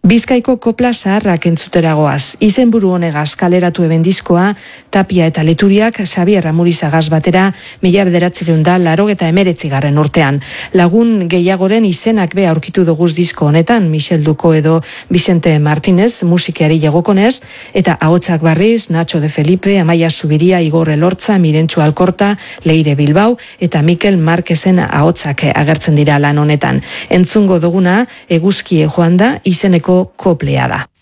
Bizkaiko kopla zaharrak entzuteragoaz. Izenburu honegaz kaleratu eben diskoa, Tapia eta Leturiak Xabier Amurizagaz batera 1989 urtean. Lagun gehiagoren izenak be aurkitu doguz disko honetan, Michel Duko edo Vicente Martínez musikari jagokonez, eta ahotsak barriz, Nacho de Felipe, Amaia Zubiria, Igor Elortza, Mirentxu Alkorta, Leire Bilbao eta Mikel Marquezen ahotsak agertzen dira lan honetan. Entzungo duguna, eguzkie joan da izeneko koplea da.